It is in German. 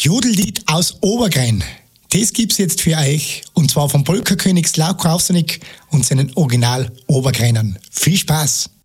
Das Jodellied aus Obergren, das gibt's jetzt für euch. Und zwar vom Polkakönig Slavko Avsenik und seinen Original Obergrenern. Viel Spaß!